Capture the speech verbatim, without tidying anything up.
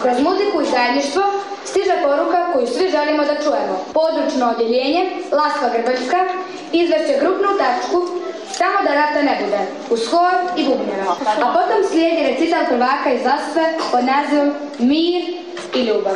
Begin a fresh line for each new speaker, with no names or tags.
Kroz muziku i zajedništvo stiže poruka koju svi želimo da čujemo. Područno odjeljenje, Laskva Grbaljska, izvešće grupnu tačku Samo da rata ne bude, uz hor i bubnjeve. A potom slijedi recital prvaka iz Laskve pod nazivom Mir i ljubav.